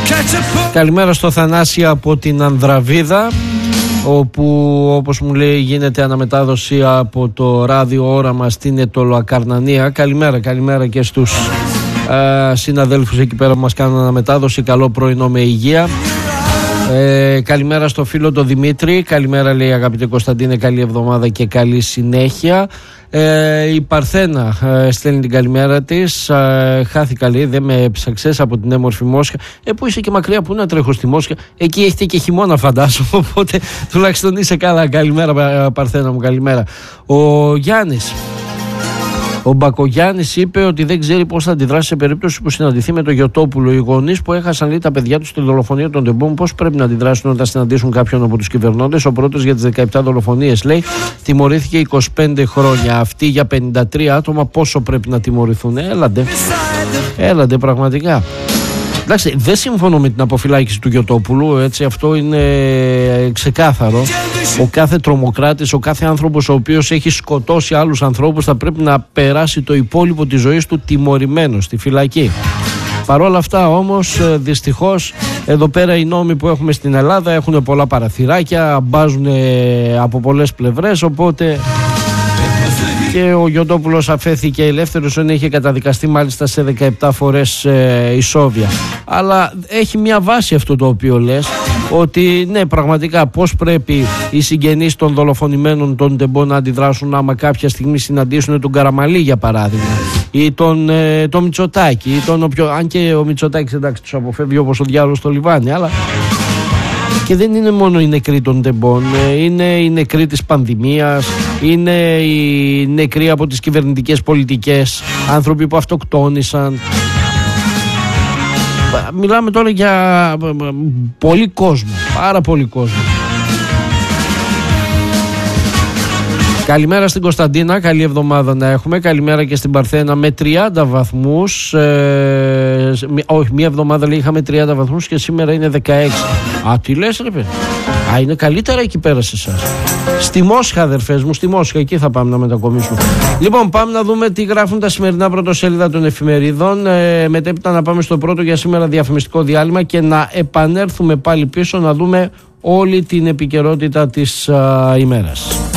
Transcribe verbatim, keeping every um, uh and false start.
Καλημέρα στο Θανάση από την Ανδραβίδα, όπου όπως μου λέει γίνεται αναμετάδοση από το ράδιο Όραμα στην Ετωλοακαρνανία. Καλημέρα, καλημέρα και στους ε, συναδέλφους εκεί πέρα που μας κάνουν αναμετάδοση. Καλό πρωινό με υγεία. Ε, καλημέρα στο φίλο τον Δημήτρη. Καλημέρα, λέει, αγαπητέ Κωνσταντίνε, καλή εβδομάδα και καλή συνέχεια. Ε, η Παρθένα ε, στέλνει την καλημέρα της. ε, Χάθηκα, λέει, δεν με έψαξες από την έμορφη Μόσχα. Ε, που είσαι και μακριά, που να τρέχω στη Μόσχα. Εκεί έχετε και χειμώνα, φαντάζομαι. Οπότε τουλάχιστον είσαι καλά. Καλημέρα, Παρθένα μου, καλημέρα. Ο Γιάννης, ο Μπακογιάννης, είπε ότι δεν ξέρει πώς θα αντιδράσει σε περίπτωση που συναντηθεί με τον Γιωτόπουλο. Οι γονείς που έχασαν, λέει, τα παιδιά τους στη δολοφονία των τεμπών, πώς πρέπει να αντιδράσουν όταν συναντήσουν κάποιον από τους κυβερνώντες. Ο πρώτος για τις δεκαεπτά δολοφονίες, λέει, τιμωρήθηκε είκοσι πέντε χρόνια. Αυτοί για πενήντα τρία άτομα πόσο πρέπει να τιμωρηθούν? Έλαντε, έλαντε πραγματικά. Εντάξει, δεν συμφωνώ με την αποφυλάκηση του Γιωτόπουλου, έτσι, αυτό είναι ξεκάθαρο. Ο κάθε τρομοκράτης, ο κάθε άνθρωπος ο οποίος έχει σκοτώσει άλλους ανθρώπους θα πρέπει να περάσει το υπόλοιπο της ζωής του τιμωρημένος στη φυλακή. Παρ' όλα αυτά όμως, δυστυχώς, εδώ πέρα οι νόμοι που έχουμε στην Ελλάδα έχουν πολλά παραθυράκια, μπάζουν από πολλές πλευρές, οπότε και ο Γιωτόπουλος αφέθηκε ελεύθερος, ενώ είχε καταδικαστεί μάλιστα σε δεκαεπτά φορές ε, ισόβια. Αλλά έχει μια βάση αυτό το οποίο λες, ότι ναι, πραγματικά πώς πρέπει οι συγγενείς των δολοφονημένων των τεμπών να αντιδράσουν άμα κάποια στιγμή συναντήσουν τον Καραμαλή, για παράδειγμα, ή τον, ε, τον Μητσοτάκη, ή τον οποιο... αν και ο Μητσοτάκης, εντάξει, τους αποφεύγει όπως ο διάλογος στο Λιβάνι, αλλά και δεν είναι μόνο οι νεκροί των τεμπών, είναι οι νεκροί της πανδημίας, είναι οι νεκροί από τις κυβερνητικές πολιτικές, άνθρωποι που αυτοκτόνησαν. Μιλάμε τώρα για πολύ κόσμο, πάρα πολύ κόσμο. Καλημέρα στην Κωνσταντίνα, καλή εβδομάδα να έχουμε. Καλημέρα και στην Παρθένα με τριάντα βαθμούς. Ε, όχι, μία εβδομάδα, λέει, είχαμε τριάντα βαθμούς και σήμερα είναι δεκαέξι. Α, τι λες, ρε παιδί? Α, είναι καλύτερα εκεί πέρα σε εσάς. Στη Μόσχα, αδερφές μου, στη Μόσχα, εκεί θα πάμε να μετακομίσουμε. Λοιπόν, πάμε να δούμε τι γράφουν τα σημερινά πρωτοσέλιδα των εφημερίδων. Ε, μετέπειτα να πάμε στο πρώτο για σήμερα διαφημιστικό διάλειμμα και να επανέλθουμε πάλι πίσω να δούμε όλη την επικαιρότητα της α, ημέρας.